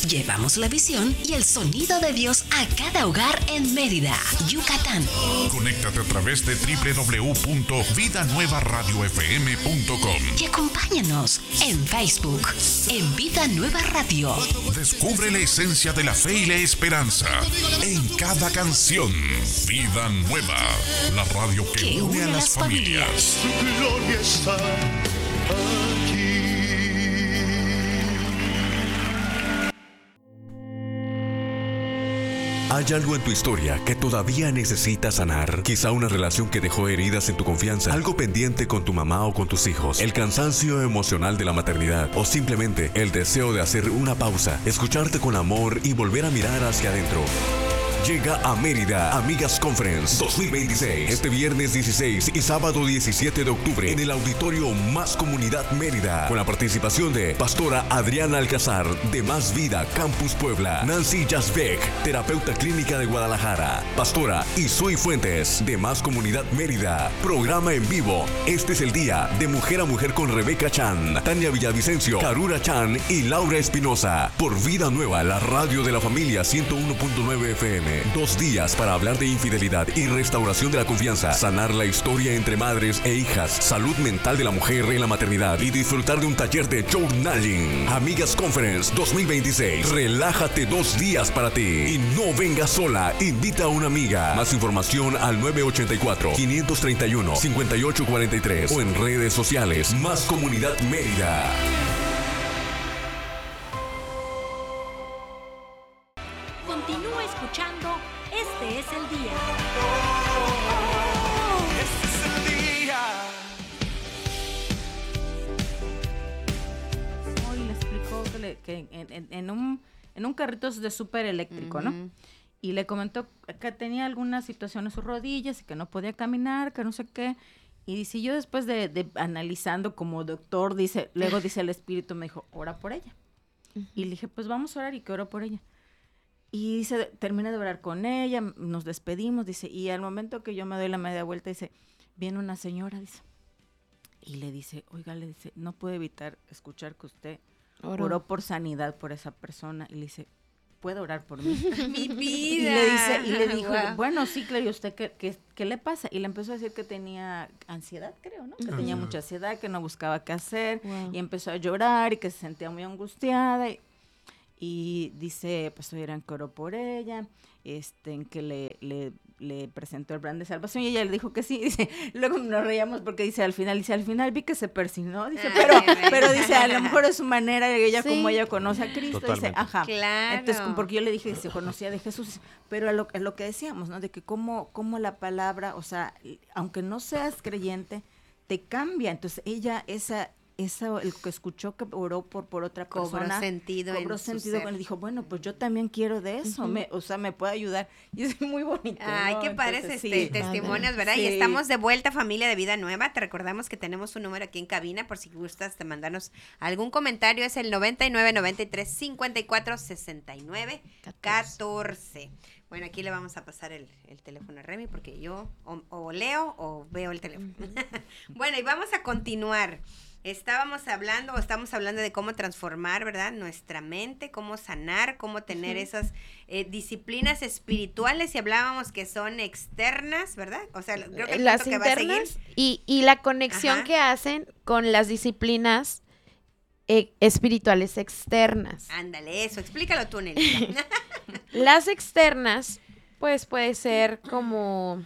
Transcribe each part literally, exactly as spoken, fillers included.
Llevamos la visión y el sonido de Dios a cada hogar en Mérida, Yucatán. Conéctate a través de doble u doble u doble u punto vida nueva radio f m punto com y acompáñanos en Facebook, en Vida Nueva Radio. Descubre la esencia de la fe y la esperanza en cada canción. Vida Nueva, la radio que, que une a las familias. Su gloria está aquí. ¿Hay algo en tu historia que todavía necesita sanar? Quizá una relación que dejó heridas en tu confianza, algo pendiente con tu mamá o con tus hijos, el cansancio emocional de la maternidad o simplemente el deseo de hacer una pausa, escucharte con amor y volver a mirar hacia adentro. Llega a Mérida Amigas Conference dos mil veintiséis, este viernes dieciséis y sábado diecisiete de octubre en el Auditorio Más Comunidad Mérida, con la participación de Pastora Adriana Alcázar de Más Vida Campus Puebla, Nancy Jasbeck, terapeuta clínica de Guadalajara, Pastora Isui Fuentes de Más Comunidad Mérida. Programa en vivo. Este es el día de Mujer a Mujer con Rebeca Chan, Tania Villavicencio, Karura Chan y Laura Espinosa por Vida Nueva, la radio de la familia ciento uno punto nueve F M. Dos días para hablar de infidelidad y restauración de la confianza, sanar la historia entre madres e hijas, salud mental de la mujer en la maternidad y disfrutar de un taller de journaling. Amigas Conference dos mil veintiséis. Relájate dos días para ti y no vengas sola. Invita a una amiga. Más información al nueve ocho cuatro, cinco tres uno, cinco ocho cuatro tres o en redes sociales. Más Comunidad Mérida. Continúa escuchando. Este es el día. Este es el día. Hoy le explicó que, le, que en, en, en, un, en un carrito de súper eléctrico, uh-huh. ¿no? Y le comentó que tenía alguna situación en sus rodillas y que no podía caminar, que no sé qué. Y dice, yo después de, de analizando como doctor, dice, luego dice el espíritu, me dijo, ora por ella. Uh-huh. Y le dije, pues vamos a orar y que oro por ella. Y dice, terminé de orar con ella, nos despedimos, dice, y al momento que yo me doy la media vuelta, dice, viene una señora, dice, y le dice, oiga, le dice, no puedo evitar escuchar que usted Oro. oró por sanidad por esa persona, y le dice, ¿puede orar por mí? Mi vida. Y le dice, y le dijo, Wow. bueno, sí, claro, ¿y usted qué, qué, qué le pasa? Y le empezó a decir que tenía ansiedad, creo, ¿no? Que uh-huh. tenía mucha ansiedad, que no buscaba qué hacer, wow. y empezó a llorar, y que se sentía muy angustiada, y Y dice, pues oyeran que oró por ella, este, en que le, le, le presentó el plan de salvación, y ella le dijo que sí, dice, luego nos reíamos porque dice, al final, dice, al final vi que se persinó, dice, pero, pero dice, a lo mejor es su manera, y ella sí. como ella conoce a Cristo, Totalmente. dice, ajá, claro. Entonces, porque yo le dije, se conocía de Jesús, pero a lo, a lo que decíamos, ¿no? De que cómo, cómo la palabra, o sea, aunque no seas creyente, te cambia, entonces ella, esa... Eso, el que escuchó que oró por, por otra cobró persona, sentido cobró sentido cuando dijo, bueno, pues yo también quiero de eso, uh-huh. me, o sea, me puede ayudar, y es muy bonito. Ay, ¿no? qué padres Entonces, este, sí, testimonios, ¿verdad? Sí. Y estamos de vuelta, familia de Vida Nueva, te recordamos que tenemos un número aquí en cabina, por si gustas de mandarnos algún comentario, es el noventa y nueve, noventa y tres, cincuenta y cuatro, sesenta y nueve, catorce. Bueno, aquí le vamos a pasar el, el teléfono a Remy, porque yo o, o leo o veo el teléfono. Uh-huh. Bueno, y vamos a continuar. Estábamos hablando, o estamos hablando de cómo transformar, ¿verdad? Nuestra mente, cómo sanar, cómo tener uh-huh. esas eh, disciplinas espirituales, y hablábamos que son externas, ¿verdad? O sea, creo que las que internas va a seguir. Y, y la conexión Ajá. que hacen con las disciplinas eh, espirituales externas. Ándale, eso, explícalo tú, Nelita. Las externas, pues puede ser como,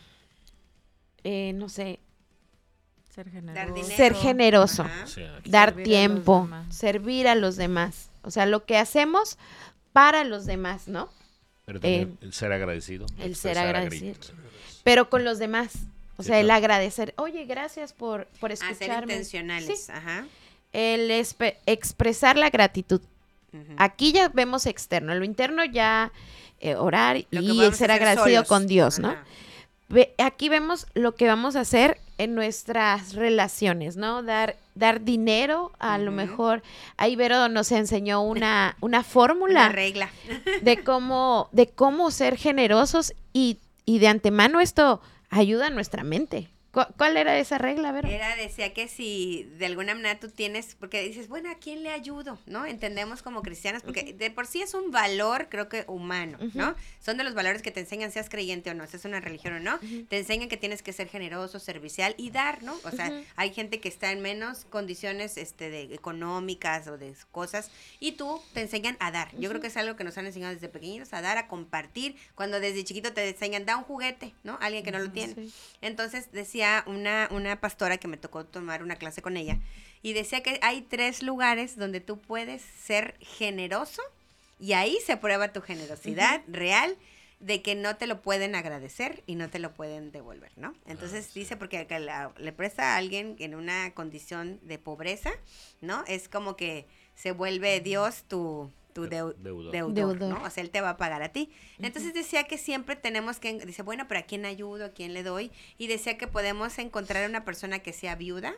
eh, no sé, Ser generoso, ser generoso sí, dar servir tiempo, a servir a los demás. O sea, lo que hacemos para los demás, ¿no? Pero también Eh, el ser agradecido. El ser agradecido. Agradecido. Pero con los demás. O Sí, sea, el claro. agradecer. Oye, gracias por, por A ser escucharme. intencionales, Sí. ajá. El espe- expresar la gratitud. Uh-huh. Aquí ya vemos externo. Lo interno ya eh, orar Lo que y podemos el ser hacer agradecido solos. con Dios, ¿no? Ajá. Ve, aquí vemos lo que vamos a hacer en nuestras relaciones, ¿no? Dar dar dinero, a uh-huh. lo mejor. Ahí Vero nos enseñó una, una fórmula. Una regla. de cómo, de cómo ser generosos y, y de antemano esto ayuda a nuestra mente. ¿Cu- ¿Cuál era esa regla? A ver. Era, decía que si de alguna manera tú tienes, porque dices, bueno, ¿a quién le ayudo? ¿No? Entendemos como cristianos, porque de por sí es un valor, creo que humano, ¿no? Son de los valores que te enseñan, seas creyente o no, seas una religión o no, te enseñan que tienes que ser generoso, servicial y dar, ¿no? O sea, hay gente que está en menos condiciones este, de, económicas o de cosas, y tú te enseñan a dar. Yo creo que es algo que nos han enseñado desde pequeños, a dar, a compartir. Cuando desde chiquito te enseñan, da un juguete, ¿no? Alguien que no lo tiene. Sí. Entonces decía una, una pastora que me tocó tomar una clase con ella, y decía que hay tres lugares donde tú puedes ser generoso, y ahí se prueba tu generosidad uh-huh. real, de que no te lo pueden agradecer y no te lo pueden devolver, ¿no? Entonces ah, sí. dice, porque que la, le presta a alguien en una condición de pobreza, ¿no? Es como que se vuelve Dios tu... tu deu- deudor, deudor, deudor, ¿no? O sea, él te va a pagar a ti. Entonces uh-huh. decía que siempre tenemos que, dice, bueno, pero ¿a quién ayudo? ¿A quién le doy? Y decía que podemos encontrar a una persona que sea viuda,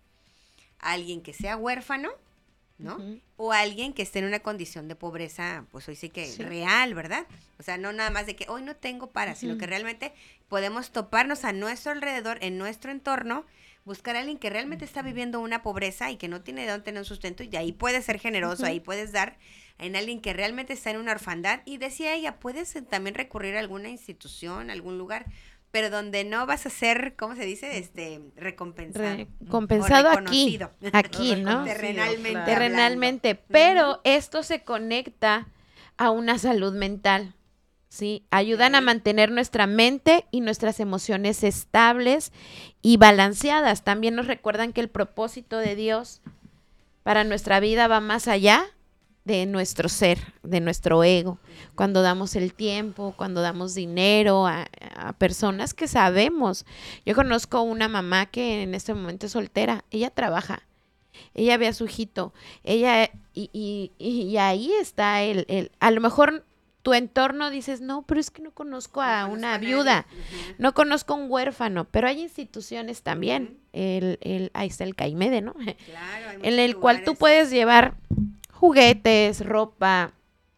a alguien que sea huérfano, ¿no? Uh-huh. O alguien que esté en una condición de pobreza, pues hoy sí que sí. real, ¿verdad? O sea, no nada más de que hoy no tengo para, uh-huh. sino que realmente podemos toparnos a nuestro alrededor, en nuestro entorno, buscar a alguien que realmente está viviendo una pobreza y que no tiene de dónde tener un sustento, y ahí puedes ser generoso, uh-huh. ahí puedes dar, en alguien que realmente está en una orfandad. Y decía ella, puedes también recurrir a alguna institución, algún lugar, pero donde no vas a ser, ¿cómo se dice? Este, recompensado. Recompensado aquí, aquí, ¿no? Terrenalmente. Claro. Terrenalmente, pero uh-huh. esto se conecta a una salud mental, ¿sí? Ayudan okay. a mantener nuestra mente y nuestras emociones estables y balanceadas. También nos recuerdan que el propósito de Dios para nuestra vida va más allá de nuestro ser, de nuestro ego, cuando damos el tiempo, cuando damos dinero a, a personas que sabemos. Yo conozco una mamá que en este momento es soltera, ella trabaja, ella ve a su hijito, ella, y, y, y ahí está el, el, a lo mejor tu entorno dices, no, pero es que no conozco a no una viuda, uh-huh. no conozco a un huérfano, pero hay instituciones también, uh-huh. el, el, ahí está el CAIMEDE, ¿no? Claro, en el lugares. Cual tú puedes llevar juguetes, ropa,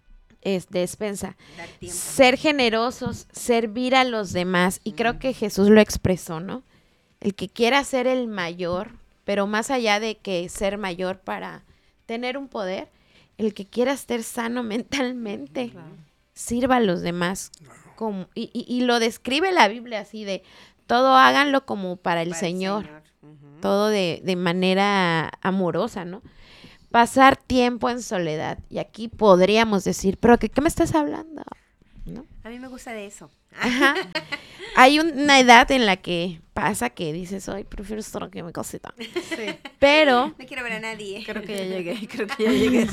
es despensa, ser generosos, servir a los demás, y mm. creo que Jesús lo expresó, ¿no? El que quiera ser el mayor, pero más allá de que ser mayor para tener un poder, el que quiera estar sano mentalmente, claro. sirva a los demás, como, y, y, y lo describe la Biblia así de, todo háganlo como para el para Señor, el Señor. Uh-huh. Todo de, de manera amorosa, ¿no? Pasar tiempo en soledad. Y aquí podríamos decir, ¿pero qué, qué me estás hablando? ¿No? A mí me gusta de eso. Ajá. Hay una edad en la que pasa que dices, ay, prefiero estar aquí en mi casita. Sí. Pero... no quiero ver a nadie. Creo que ya llegué, creo que ya llegué.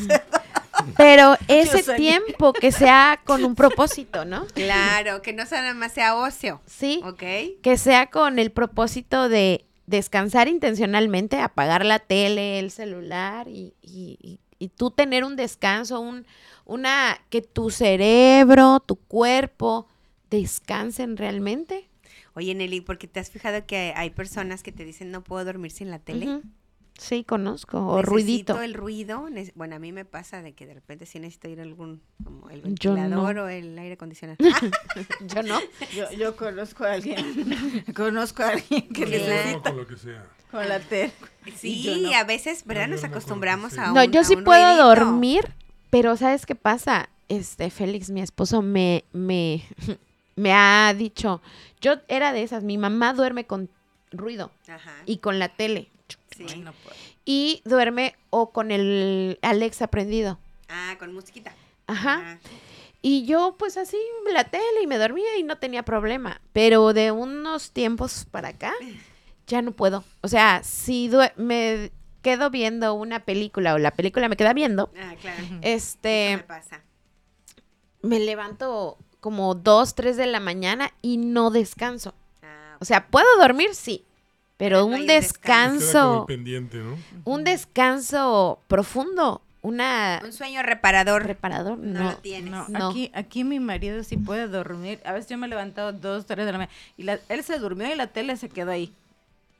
Pero ese tiempo que sea con un propósito, ¿no? Claro, que no sea nada más sea ocio. Sí. Ok. Que sea con el propósito de descansar intencionalmente, apagar la tele, el celular y, y, y, y tú tener un descanso, un, una que tu cerebro, tu cuerpo descansen realmente. Oye, Nelly, porque te has fijado que hay personas que te dicen no puedo dormir sin la tele. Uh-huh. Sí, conozco, o necesito ruidito. el ruido, bueno, a mí me pasa de que de repente sí necesito ir a algún, como el ventilador no. o el aire acondicionado. Yo no. Yo, yo conozco a alguien, conozco a alguien que necesita. Con lo que sea. Con la tele. Sí, no. A veces, ¿verdad? Nos acostumbramos a un No, yo sí a un puedo ruidito. dormir, pero ¿sabes qué pasa? Este, Félix, mi esposo, me, me, me ha dicho, yo era de esas, mi mamá duerme con ruido. Ajá. Y con la tele. Sí. Ay, no puedo. Y duerme o con el Alexa prendido. Ah, con musiquita. Ajá. Ajá. Y yo pues así la tele y me dormía y no tenía problema. Pero de unos tiempos para acá ya no puedo. O sea, si du- me quedo viendo una película o la película me queda viendo. Ah, claro. Este. Eso me pasa. Me levanto como dos, tres de la mañana y no descanso. Ah, okay. O sea, ¿puedo dormir? Sí. Pero no un descanso, descanso pendiente, ¿no? Un descanso profundo, una un sueño reparador. Reparador, no, no lo tienes. No, no. Aquí, aquí mi marido sí puede dormir. A veces yo me he levantado dos, tres de la mañana y la, él se durmió y la tele se quedó ahí.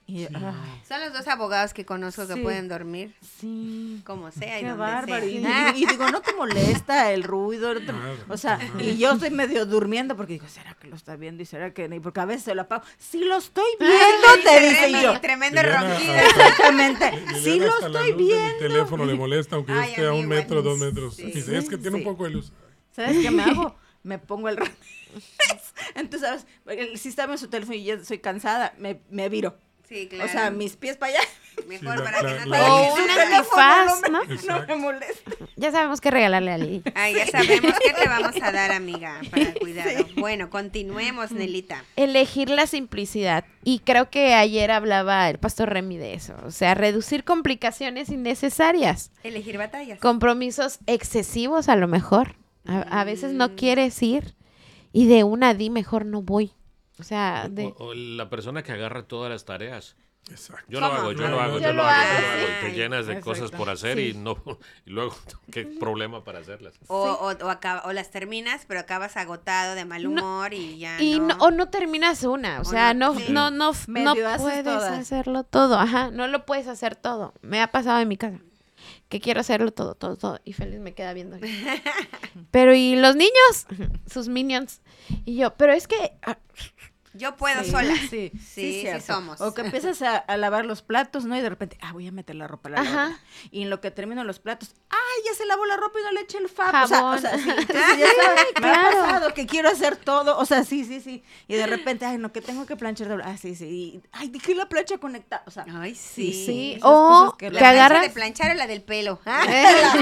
Y, ah, Son los dos abogados que conozco que Sí. pueden dormir, sí. como sea y Qué donde bárbaro. Y, sea. y- y digo, ¿no te molesta el ruido? ¿No te- Nada, o sea, y yo estoy medio durmiendo porque digo, ¿será que lo está viendo? Y será que no. Y porque a veces se lo apago. Sí lo estoy viendo, Ay, te dice dice Remy, yo. tremendo Liliana, ronquido. Exactamente. Liliana, Sí lo hasta la estoy luz de mi viendo. teléfono le molesta, aunque yo Ay, esté a a mí un metro, igual. dos metros. Sí. Dice, es que tiene Sí. un poco de luz. ¿Sabes qué me hago? Me pongo el... Entonces, ¿sabes? El- Si estaba en su teléfono y yo soy cansada, me, me viro. Sí, claro. O sea, mis pies para allá. Mejor Sí, la- para la- que no la- te O dejes un nada. antifaz, ¿no? No me Exacto. molesta. Ya sabemos qué regalarle a Lili. Ay, ya sabemos qué te vamos a dar, amiga, para el cuidado. Bueno, continuemos, Nelita. Elegir la simplicidad. Y creo que ayer hablaba el pastor Remy de eso. O sea, reducir complicaciones innecesarias. Elegir batallas. Compromisos excesivos a lo mejor. A, a veces no quieres ir y de una di mejor no voy. O sea, de... O, o la persona que agarra todas las tareas. Exacto. Yo lo ¿Cómo? hago, yo No, lo no, hago, yo yo lo lo hago, hago, yo lo hago. Y sí. te llenas de Exacto. cosas por hacer Sí. y no y luego qué problema para hacerlas. O, o, o, acaba- o las terminas, pero acabas agotado, de mal No, humor y ya Y no. no, o no terminas una, o, O sea, no, no, sí. no, no, no, Medio haces puedes todas. hacerlo todo, ajá, no lo puedes hacer todo. Me ha pasado en mi casa, que quiero hacerlo todo, todo, todo, y Félix me queda viendo. Pero ¿y los niños? Sus minions. Y yo, pero es que, ah, Yo puedo Sí, sola. Sí, Sí, sí cierto. somos. O que empiezas a, a lavar los platos, ¿no? Y de repente, ah, voy a meter la ropa a la Ajá. lavadora. Y en lo que termino los platos, ay, ya se lavó la ropa y no le eché el fab. O sea, Jabón. o sea, sí. Entonces, ya sabes, me ha claro. pasado que quiero hacer todo. O sea, sí, sí, sí. Y de repente, ay, no, que tengo que planchar. doble. Ah, sí, sí. Y, ay, dejé la plancha conectada. O sea, Ay, sí. sí, esas o cosas que que, ¿La plancha agarras, de planchar o la del pelo? ¿Ah? Eh.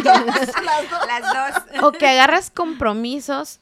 Las dos. o que agarras compromisos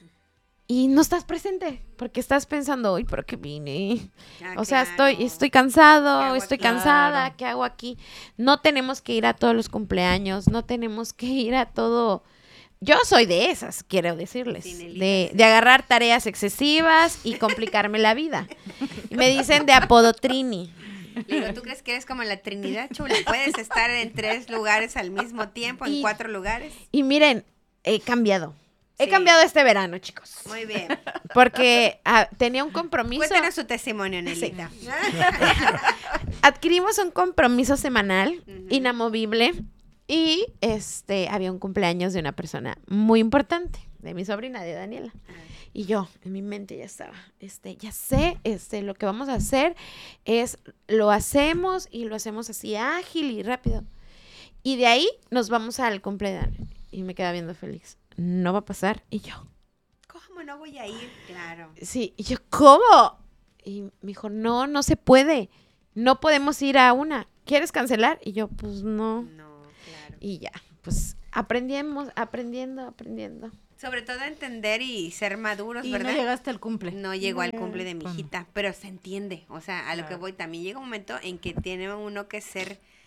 y no estás presente, porque estás pensando, uy, ¿pero qué vine? Ah, O sea, claro. estoy, estoy ¿Qué cansado, hago estoy aquí? cansada, Claro. ¿qué hago aquí? No tenemos que ir a todos los cumpleaños, no tenemos que ir a todo. Yo soy de esas, quiero decirles, Sí, Nelita, de, sí. de agarrar tareas excesivas y complicarme la vida. Y me dicen de apodo Trini. Le digo, ¿tú crees que eres como la Trinidad, chula? Puedes estar en tres lugares al mismo tiempo, en Y- cuatro lugares. Y miren, he cambiado. He Sí. cambiado este verano, chicos. Muy bien. Porque ah, tenía un compromiso. Cuéntanos su testimonio, Nelita. Adquirimos un compromiso semanal, Ujú. inamovible, y este había un cumpleaños de una persona muy importante, de mi sobrina, de Daniela. Y yo, en mi mente ya estaba, este, ya sé, este, lo que vamos a hacer es, lo hacemos y lo hacemos así ágil y rápido. Y de ahí nos vamos al cumpleaños. Y me queda viendo Félix, no va a pasar. Y yo, ¿Cómo no voy a ir? Claro. sí, y yo, ¿cómo? Y me dijo, no, no se puede. No podemos ir a una. ¿Quieres cancelar? Y yo, pues no. No, claro. Y ya, pues aprendimos, aprendiendo, aprendiendo. Sobre todo entender y ser maduros, y ¿verdad? no llegaste al cumple. No llegó al No. cumple de mi Bueno. hijita, pero se entiende. O sea, a lo que Claro. voy, también llega un momento en que tiene uno que ser